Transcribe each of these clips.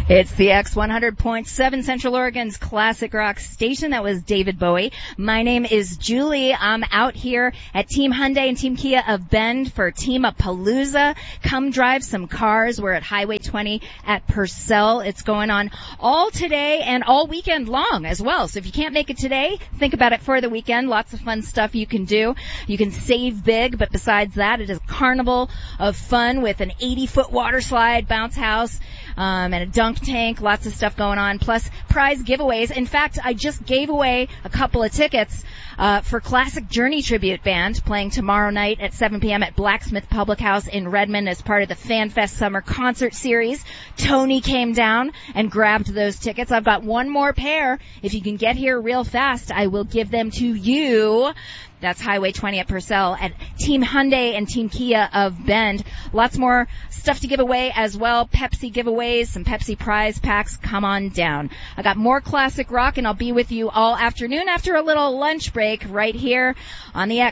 It's the X100.7 Central Oregon's classic rock station. That was David Bowie. My name is Julie. I'm out here at Team Hyundai and Team Kia of Bend for Team-A-Palooza. Come drive some cars. We're at Highway 20 at Purcell. It's going on all today and all weekend long as well. So if you can't make it today, think about it for the weekend. Lots of fun stuff you can do. You can save big, but besides that, it is a carnival of fun with an 80-foot water slide, bounce house, and a dunk tank, lots of stuff going on, plus prize giveaways. In fact, I just gave away a couple of tickets for Classic Journey Tribute Band playing tomorrow night at 7 p.m. at Blacksmith Public House in Redmond as part of the FanFest Summer Concert Series. Tony came down and grabbed those tickets. I've got one more pair. If you can get here real fast, I will give them to you. That's Highway 20 at Purcell at Team Hyundai and Team Kia of Bend. Lots more stuff to give away as well. Pepsi giveaways, some Pepsi prize packs. Come on down. I got more classic rock, and I'll be with you all afternoon after a little lunch break right here on the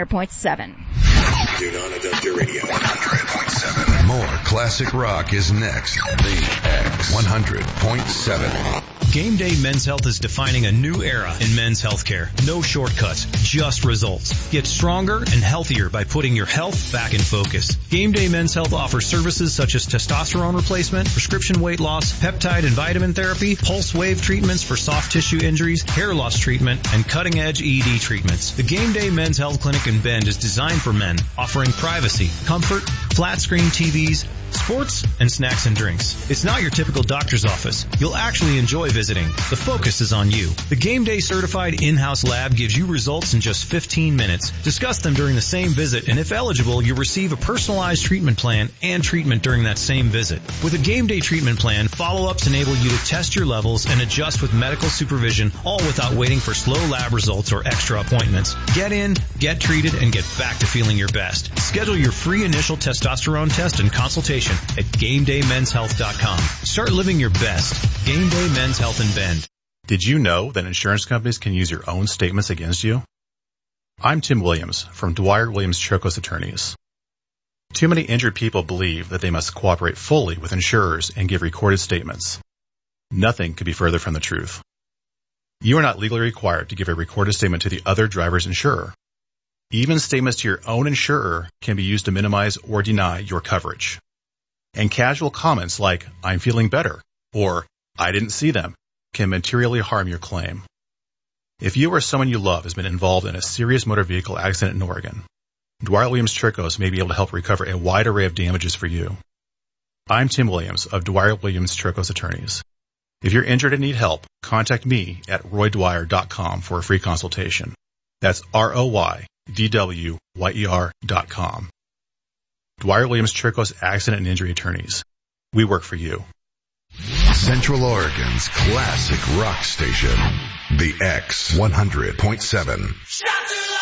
X100.7. Do not adopt your radio. 100.7. More classic rock is next. The X100.7. Game Day Men's Health is defining a new era in men's healthcare. No shortcuts, just results. Get stronger and healthier by putting your health back in focus. Game Day Men's Health offers services such as testosterone replacement, prescription weight loss, peptide and vitamin therapy, pulse wave treatments for soft tissue injuries, hair loss treatment, and cutting-edge ED treatments. The Game Day Men's Health Clinic in Bend is designed for men, offering privacy, comfort, flat-screen TVs, sports, and snacks and drinks. It's not your typical doctor's office. You'll actually enjoy visiting. The focus is on you. The Game Day certified in-house lab gives you results in just 15 minutes. Discuss them during the same visit, and if eligible, you'll receive a personalized treatment plan and treatment during that same visit. With a Game Day treatment plan, follow-ups enable you to test your levels and adjust with medical supervision, all without waiting for slow lab results or extra appointments. Get in, get treated, and get back to feeling your best. Schedule your free initial testosterone test and consultation at GameDayMen'sHealth.com. Start living your best. Game Day Men's Health in Bend. Did you know that insurance companies can use your own statements against you? I'm Tim Williams from Dwyer Williams Chircos Attorneys. Too many injured people believe that they must cooperate fully with insurers and give recorded statements. Nothing could be further from the truth. You are not legally required to give a recorded statement to the other driver's insurer. Even statements to your own insurer can be used to minimize or deny your coverage. And casual comments like, "I'm feeling better," or "I didn't see them," can materially harm your claim. If you or someone you love has been involved in a serious motor vehicle accident in Oregon, Dwyer Williams Chircos may be able to help recover a wide array of damages for you. I'm Tim Williams of Dwyer Williams Chircos Attorneys. If you're injured and need help, contact me at roydwyer.com for a free consultation. That's ROYDWYER.com. Dwyer Williams Chircos Accident and Injury Attorneys. We work for you. Central Oregon's classic rock station. The X100.7.